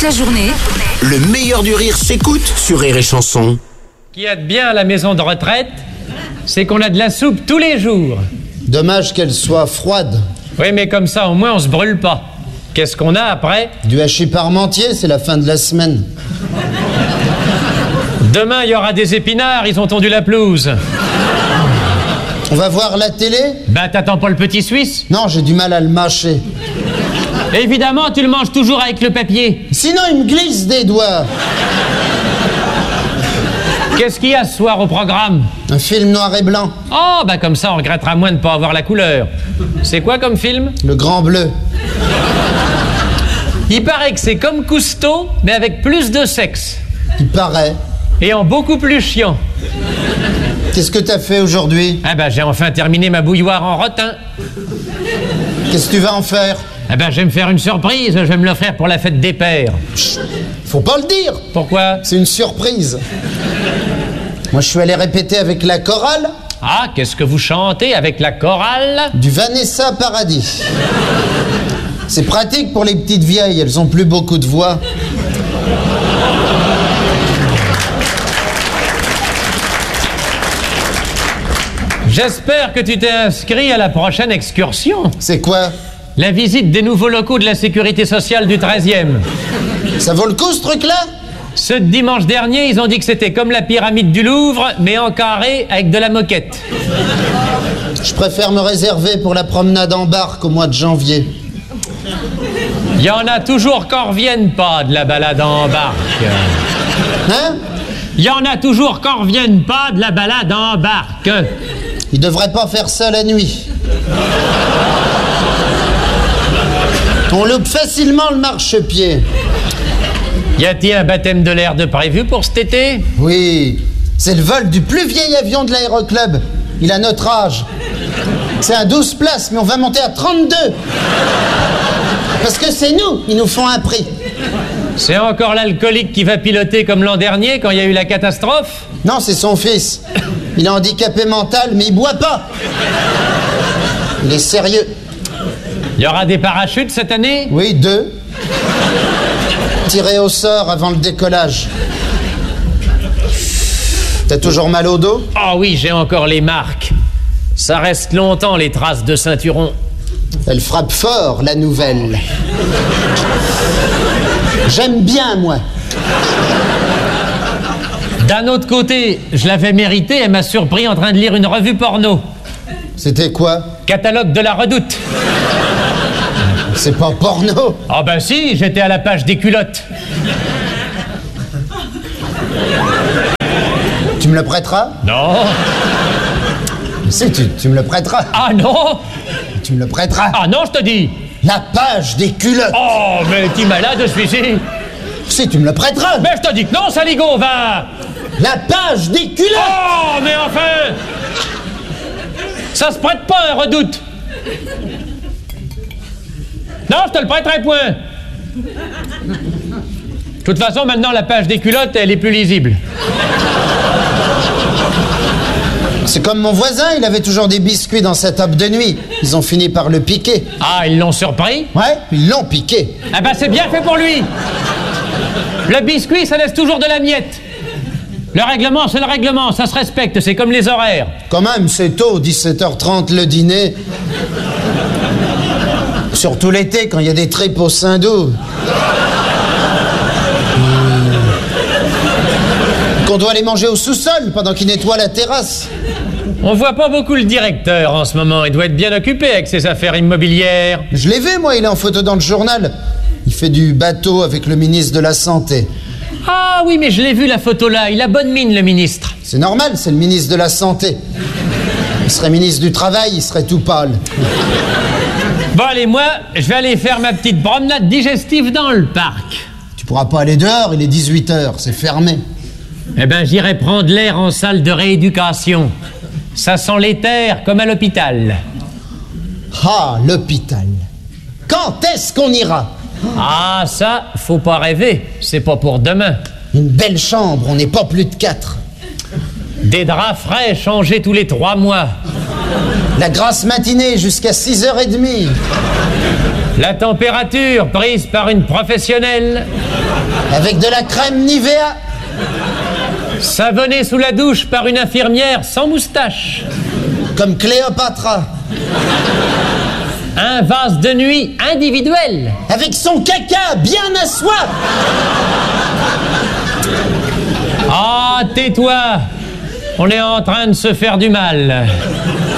la journée, Le meilleur du rire s'écoute sur Rire et Chanson. Ce qu'il y a de bien à la maison de retraite, c'est qu'on a de la soupe tous les jours. Dommage qu'elle soit froide. Oui, mais comme ça, au moins, on se brûle pas. Qu'est-ce qu'on a après? Du hachis parmentier, c'est la fin de la semaine. Demain, il y aura des épinards, ils ont tondu la pelouse. On va voir la télé? Ben, t'attends pas le petit Suisse? Non, j'ai du mal à le mâcher. Évidemment, tu le manges toujours avec le papier. Sinon, il me glisse des doigts. Qu'est-ce qu'il y a ce soir au programme? Un film noir et blanc. Oh, ben comme ça, on regrettera moins de pas avoir la couleur. C'est quoi comme film? Le Grand Bleu. Il paraît que c'est comme Cousteau, mais avec plus de sexe. Il paraît. Et en beaucoup plus chiant. Qu'est-ce que t'as fait aujourd'hui? Ah ben, j'ai enfin terminé ma bouilloire en rotin. Qu'est-ce que tu vas en faire? Ah ben, je vais me faire une surprise, je vais me l'offrir pour la fête des pères. Faut pas le dire. Pourquoi? C'est une surprise. Moi, je suis allé répéter avec la chorale Ah, qu'est-ce que vous chantez avec la chorale? du Vanessa Paradis. C'est pratique pour les petites vieilles, elles ont plus beaucoup de voix. J'espère que tu t'es inscrit à la prochaine excursion. C'est quoi? La visite des nouveaux locaux de la sécurité sociale du 13e. Ça vaut le coup, ce truc-là? Ce dimanche dernier, ils ont dit que c'était comme la pyramide du Louvre, mais en carré avec de la moquette. Je préfère me réserver pour la promenade en barque au mois de janvier. Il y en a toujours qui en reviennent pas de la balade en barque. Hein? Il y en a toujours qui en reviennent pas de la balade en barque. Ils devraient pas faire ça la nuit. On loupe facilement le marchepied. Y a-t-il un baptême de l'air de prévu pour cet été? Oui, c'est le vol du plus vieil avion de l'aéroclub. Il a notre âge. C'est un 12 places, mais on va monter à 32. Parce que c'est nous, ils nous font un prix. C'est encore l'alcoolique qui va piloter comme l'an dernier quand il y a eu la catastrophe? Non, c'est son fils. Il est handicapé mental, mais il boit pas. Il est sérieux. Il y aura des parachutes cette année? Oui, 2. Tirés au sort avant le décollage. T'as toujours mal au dos? Ah oui, j'ai encore les marques. Ça reste longtemps, les traces de ceinturon. Elle frappe fort, la nouvelle. J'aime bien, moi. D'un autre côté, je l'avais mérité, elle m'a surpris en train de lire une revue porno. C'était quoi? Catalogue de la Redoute. C'est pas porno. Ah ben si, j'étais à la page des culottes. Tu me le prêteras? Non. Si, tu me le prêteras. Ah non. Tu me le prêteras. Ah non, je te dis. La page des culottes. Oh, mais t'es malade, celui-ci. Si, tu me le prêteras. Mais je te dis que non, Saligo, va. La page des culottes. Oh, mais enfin. Ça se prête pas, un Redoute. Non, je te le prêterai point. De toute façon, maintenant, la page des culottes, elle est plus lisible. C'est comme mon voisin, il avait toujours des biscuits dans sa table de nuit. Ils ont fini par le piquer. Ah, ils l'ont surpris? Ouais, ils l'ont piqué. Ah ben, c'est bien fait pour lui. Le biscuit, ça laisse toujours de la miette. Le règlement, c'est le règlement, ça se respecte, c'est comme les horaires. Quand même, c'est tôt, 17h30 le dîner. Surtout l'été, quand il y a des tripes au Saint-Doux. Qu'on doit les manger au sous-sol pendant qu'ils nettoient la terrasse. On voit pas beaucoup le directeur en ce moment, il doit être bien occupé avec ses affaires immobilières. Je l'ai vu, moi, il est en photo dans le journal. Il fait du bateau avec le ministre de la Santé. Ah oui, mais je l'ai vu la photo là, il a bonne mine le ministre. C'est normal, c'est le ministre de la Santé. Il serait ministre du Travail, il serait tout pâle. Bon allez, moi, je vais aller faire ma petite promenade digestive dans le parc. Tu pourras pas aller dehors, il est 18h, c'est fermé. Eh ben, j'irai prendre l'air en salle de rééducation. Ça sent l'éther comme à l'hôpital. Ah, l'hôpital. Quand est-ce qu'on ira? Ah, ça, faut pas rêver. C'est pas pour demain. Une belle chambre, on n'est pas plus de 4. Des draps frais changés tous les 3 mois. La grasse matinée jusqu'à 6h30. La température prise par une professionnelle. Avec de la crème Nivea. Savonné sous la douche par une infirmière sans moustache. Comme Cléopâtre. Un vase de nuit individuel. Avec son caca bien à soi. Ah, tais-toi. On est en train de se faire du mal.